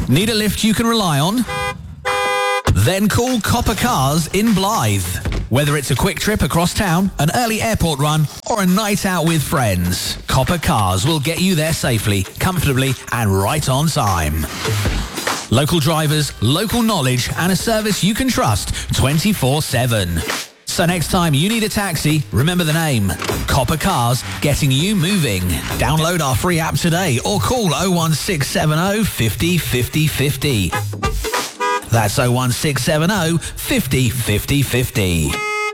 Need a lift you can rely on? Then call Copper Cars in Blythe. Whether it's a quick trip across town, an early airport run, or a night out with friends, Copper Cars will get you there safely, comfortably, and right on time. Local drivers, local knowledge, and a service you can trust 24/7. So next time you need a taxi, remember the name. Copper Cars, getting you moving. Download our free app today or call 01670 50 50 50. That's 01670 50 50 50.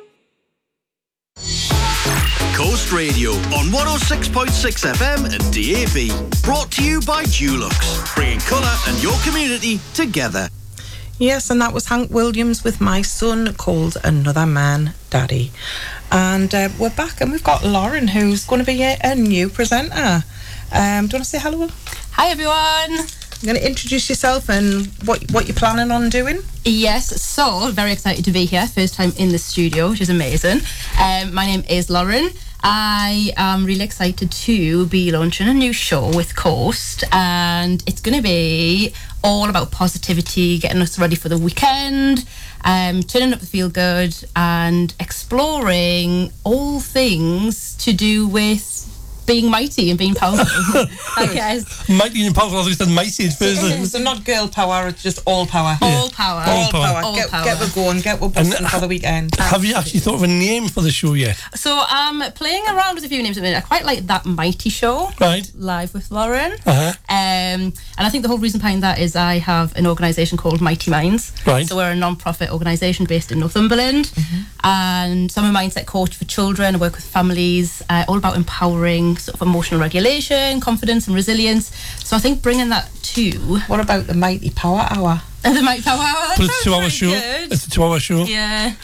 Coast Radio on 106.6 FM and DAB. Brought to you by Dulux, bringing colour and your community together. Yes, and that was Hank Williams with My Son Called Another Man Daddy. And we're back, and we've got Lauren, who's going to be a new presenter. Do you want to say hello? Hi, everyone. You're going to introduce yourself and what you're planning on doing? Yes, so very excited to be here. First time in the studio, which is amazing. My name is Lauren. I am really excited to be launching a new show with Coast, and it's going to be all about positivity, getting us ready for the weekend, turning up the feel good, and exploring all things to do with being mighty and being powerful. I guess. Mighty and powerful, I think it's mighty at first. So not girl power, it's just all power. All power. All power. All power. Get we're going, get we're busting for the weekend. Have you actually thought of a name for the show yet? So I'm playing around with a few names at the minute. I quite like That Mighty Show. Right. Live with Lauren. Uh-huh. And I think the whole reason behind that is I have an organisation called Mighty Minds. Right. So we're a non-profit organisation based in Northumberland. Mm-hmm. And so I'm a mindset coach for children. I work with families, all about empowering sort of emotional regulation, confidence and resilience. So I think bringing that to... What about the Mighty Power Hour? The Mighty Power Hour? But it's a 2-hour show. Good. It's a 2-hour show. Yeah.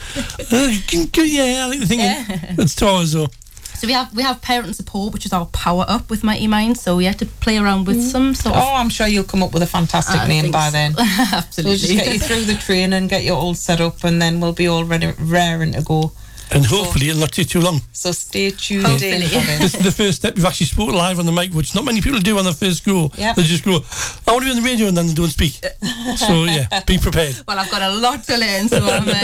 Yeah, I like the thing. Yeah. It's 2 hours though. So we have parent and support, which is our power up with Mighty Minds. So we had to play around with some sort of... Oh, I'm sure you'll come up with a fantastic name by then. Absolutely. So we'll just get you through the training, get you all set up, and then we'll be all ready, raring to go. And hopefully it'll not take too long. So stay tuned in. This is the first step. We've actually spoken live on the mic, which not many people do on their first go. Yep. They just go, I want to be on the radio, and then they don't speak. So yeah, be prepared. Well, I've got a lot to learn, so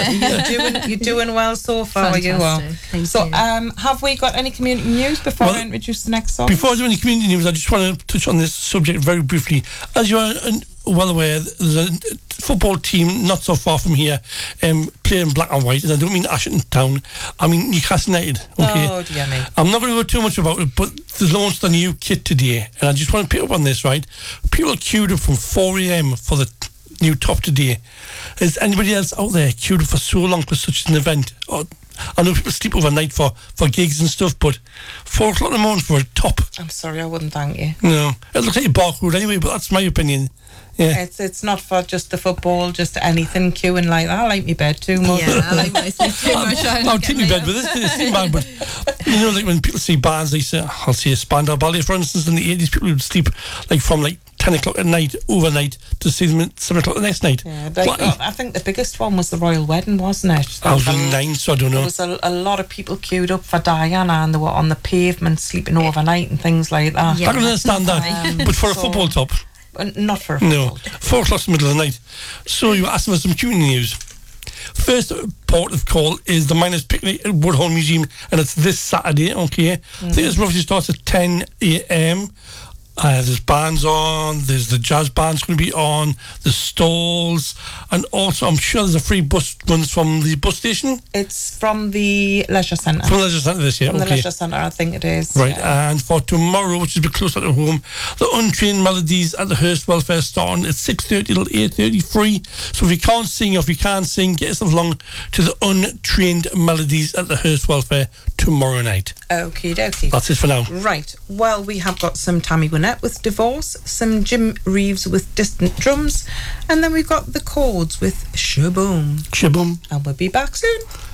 I'm You're doing well so far. Fantastic. You are. Thank so you. Have we got any community news before I introduce the next song? Before I do any community news, I just want to touch on this subject very briefly. As you are well aware, there's a football team not so far from here playing black and white, and I don't mean Ashton Town, I mean Newcastle United. Okay? Oh dear me. I'm not going to go too much about it, but they launched a new kit today, and I just want to pick up on this, right? People queued up from 4 a.m. for the new top today. Is anybody else out there queued up for so long for such an event? Or, I know people sleep overnight for gigs and stuff, but 4 o'clock in the morning for a top. I'm sorry, I wouldn't thank you. No, it looks like a barcode anyway, but that's my opinion. Yeah. It's not for just the football, just anything queuing like that. I like my bed too much. Yeah, I like my sleep too much. I'll take my bed with this. It's bad, but you know, like when people see bands, they say, I'll see a Spandau Ballet, for instance, in the 80s, people would sleep like from like 10 o'clock at night, overnight, to see them at 7 o'clock the next night. Yeah, I think the biggest one was the Royal Wedding, wasn't it? I was only 9, so I don't know. There was a lot of people queued up for Diana, and they were on the pavement sleeping overnight and things like that. Yeah, I can understand that, but for a football top. Not for a football top. 4 o'clock in the middle of the night. So you were asking for some community news. First port of call is the Miners' Picnic at Woodhall Museum, and it's this Saturday, okay? I think it roughly starts at 10 a.m. There's bands on, there's the jazz band's going to be on, there's stalls, and also I'm sure there's a free bus runs from the bus station. It's from the Leisure Centre. From the Leisure Centre this year, From the Leisure Centre, I think it is. Right, and for tomorrow, which is a bit closer to home, the Untrained Melodies at the Hurst Welfare starting at 6:30 till 8:30 free. So if you can't sing or if you can't sing, get yourself along to the Untrained Melodies at the Hurst Welfare tomorrow night. Okie dokie. That's it for now. Right, well, we have got some Tammy Wynette with Divorce, some Jim Reeves with Distant Drums, and then we've got the Chords with Shaboom. Shaboom. And we'll be back soon.